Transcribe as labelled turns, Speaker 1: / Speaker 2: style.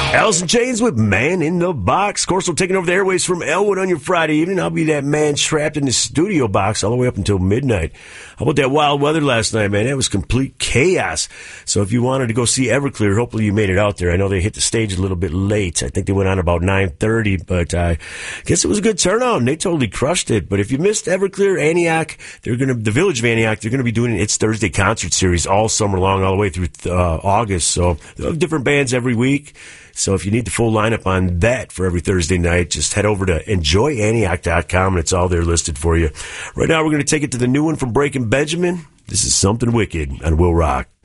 Speaker 1: Alice in Chains with Man in the Box. Of course, we're taking over the airways from Elwood on your Friday evening. I'll be that man trapped in the studio box all the way up until midnight. How about that wild weather last night, man? That was complete chaos. So if you wanted to go see Everclear, hopefully you made it out there. I know they hit the stage a little bit late. I think they went on about 9:30, but I guess it was a good turnout, and they totally crushed it. But if you missed Everclear, Antioch, the Village of Antioch, they're going to be doing its Thursday concert series all summer long, all the way through August. So they'll have different bands every week. So if you need the full lineup on that for every Thursday night, just head over to enjoyantioch.com, and it's all there listed for you. Right now, we're going to take it to the new one from Breaking Benjamin. This is Something Wicked on Will Rock.